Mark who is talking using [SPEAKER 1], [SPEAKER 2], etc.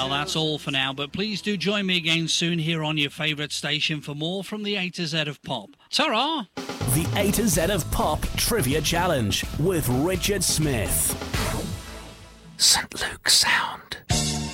[SPEAKER 1] Well, that's all for now, but please do join me again soon here on your favourite station for more from the A to Z of Pop. Ta-ra!
[SPEAKER 2] The A to Z of Pop Trivia Challenge with Richard Smith.
[SPEAKER 3] St. Luke's Sound.